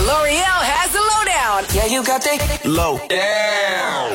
L'Oreal has the lowdown. Yeah, you got that low down.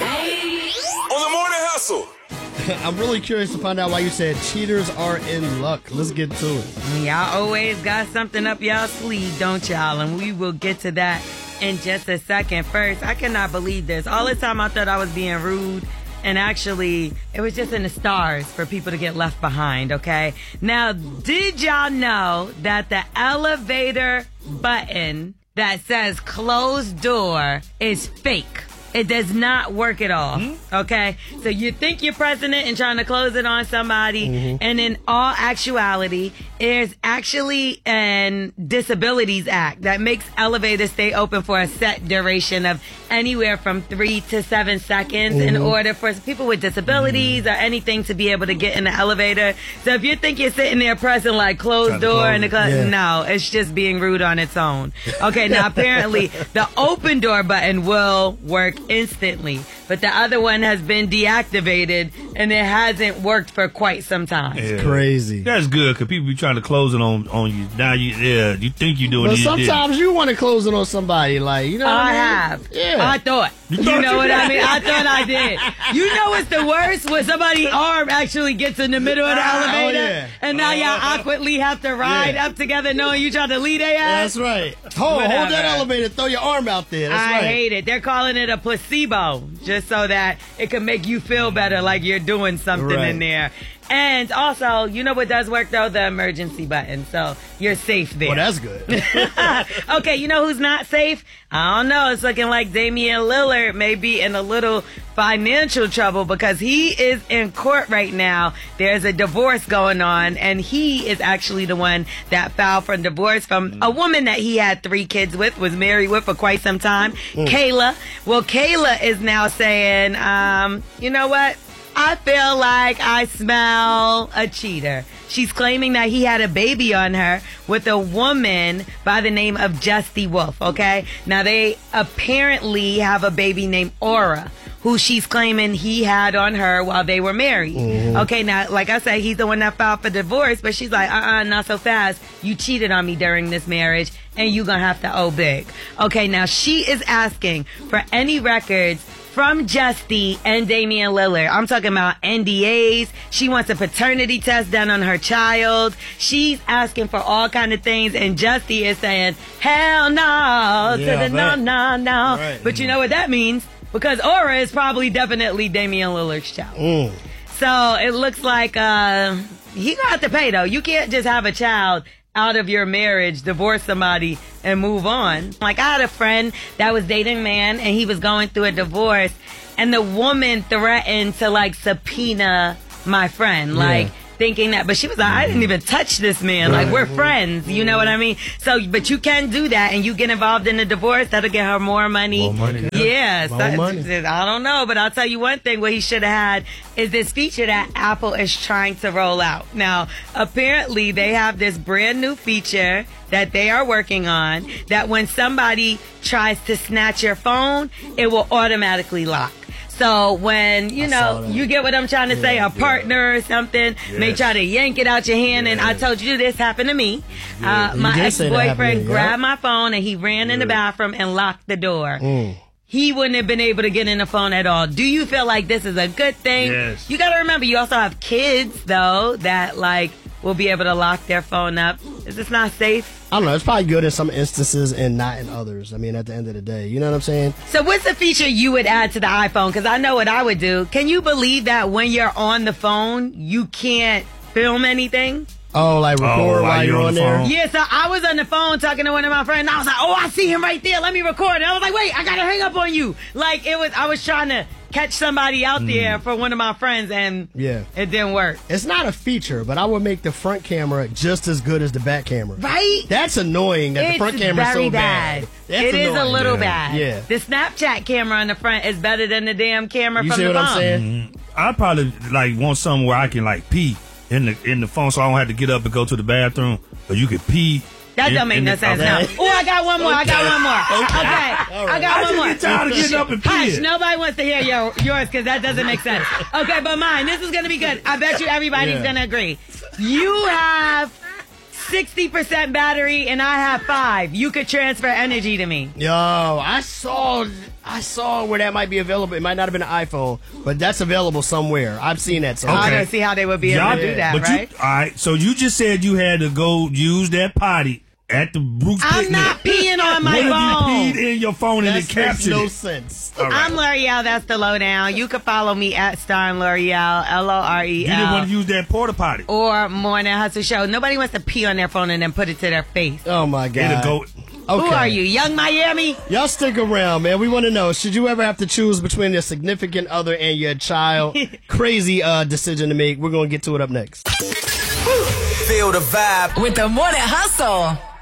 On the morning hustle. I'm really curious to find out why you said cheaters are in luck. Let's get to it. Y'all always got something up y'all sleeve, don't y'all? And we will get to that in just a second. First, I cannot believe this. All the time I thought I was being rude, and actually it was just in the stars for people to get left behind, okay? Now, did y'all know that the elevator button that says closed door is fake? It does not work at all, okay? So you think you're pressing it and trying to close it on somebody, and in all actuality, there's actually an Disabilities Act that makes elevators stay open for a set duration of anywhere from 3 to 7 seconds in order for people with disabilities or anything to be able to get in the elevator. So if you think you're sitting there pressing like closed door and no, it's just being rude on its own. Okay, now apparently the open door button will work instantly, but the other one has been deactivated and it hasn't worked for quite some time. It's crazy. That's good because people be trying to close it on you. Now you think you're doing it. But sometimes you want to close it on somebody, like, you know what I mean? Have. Yeah. I thought. You know what I mean? I thought I did. You know what's the worst? When somebody's arm actually gets in the middle of the elevator and now y'all awkwardly have to ride up together knowing you trying to lead their ass? That's right. Hold that elevator, throw your arm out there. That's I hate it. They're calling it a placebo just so that it can make you feel better like you're doing something in there. And also, you know what does work, though? The emergency button. So you're safe there. Well, that's good. Okay, you know who's not safe? I don't know. It's looking like Damian Lillard may be in a little financial trouble because he is in court right now. There's a divorce going on, and he is actually the one that filed for divorce from a woman that he had 3 kids with, was married with for quite some time, Kayla. Well, Kayla is now saying, you know what? I feel like I smell a cheater. She's claiming that he had a baby on her with a woman by the name of Justy Wolf, okay? Now, they apparently have a baby named Aura, who she's claiming he had on her while they were married. Okay, now, like I said, he's the one that filed for divorce, but she's like, not so fast. You cheated on me during this marriage, and you're going to have to owe big. Okay, now, she is asking for any records from Justy and Damian Lillard. I'm talking about NDAs. She wants a paternity test done on her child. She's asking for all kind of things, and Justy is saying, hell no, to the no. Right. But you know what that means? Because Aura is probably definitely Damian Lillard's child. So it looks like he gonna have to pay, though. You can't just have a child out of your marriage, divorce somebody, and move on. Like, I had a friend that was dating a man, and he was going through a divorce, and the woman threatened to, like, subpoena my friend, like, thinking that, but she was like, I didn't even touch this man. Like, we're friends. You know what I mean? So, but you can do that, and you get involved in a divorce, that'll get her more money. More money. Yeah. More money. I don't know, but I'll tell you one thing, what he should have had is this feature that Apple is trying to roll out. Now, apparently, they have this brand new feature that they are working on that when somebody tries to snatch your phone, it will automatically lock. So when, you know, you get what I'm trying to say, a partner or something may try to yank it out your hand, and I told you this happened to me. My ex-boyfriend grabbed my phone, and he ran in the bathroom and locked the door. He wouldn't have been able to get in the phone at all. Do you feel like this is a good thing? Yes. You got to remember, you also have kids, though, that, like, will be able to lock their phone up. Is this not safe? I don't know. It's probably good in some instances and not in others. I mean, at the end of the day, you know what I'm saying? So what's the feature you would add to the iPhone? Because I know what I would do. Can you believe that when you're on the phone, you can't film anything? Oh, like record while you're on there? Yeah, so I was on the phone talking to one of my friends, and I was like, I see him right there. Let me record. And I was like, wait, I got to hang up on you. Like, I was trying to catch somebody out there for one of my friends, and it didn't work. It's not a feature, but I would make the front camera just as good as the back camera. Right? That's annoying that the front camera's so bad. It is a little bad. Yeah. The Snapchat camera on the front is better than the damn camera from the phone. You see what I'm saying? I probably like want something where I can like pee in the phone, so I don't have to get up and go to the bathroom. But you could pee. That don't make no sense now. Oh, I got one more. Okay. I got one more. I just get tired of getting up and peeing. Hush, nobody wants to hear yours because that doesn't make sense. Okay, but mine, this is going to be good. I bet you everybody's going to agree. You have 60% battery and I have 5. You could transfer energy to me. Yo, I saw where that might be available. It might not have been an iPhone, but that's available somewhere. I've seen that somewhere. I don't see how they would be able to do that, right? All right, so you just said you had to go use that potty at the Brooks I'm picnic. not peeing on my phone. What if you peed in your phone and it That makes captured no it? sense. All right. I'm L'Oreal. That's the lowdown. You can follow me at Starn L'Oreal, LOREL. You didn't want to use that porta potty. Or Morning Hustle Show. Nobody wants to pee on their phone and then put it to their face. Oh my God. It'll go. Okay. Who are you, Young Miami? Y'all stick around, man. We want to know, should you ever have to choose between your significant other and your child? Crazy decision to make. We're going to get to it up next. Feel the vibe With the Morning Hustle.